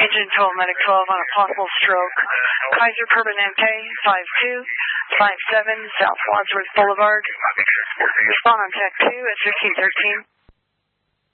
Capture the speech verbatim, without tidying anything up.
Engine twelve, medic twelve on a possible stroke. Kaiser Permanente, five two five seven, South Wadsworth Boulevard. Respond on tech two at fifteen thirteen.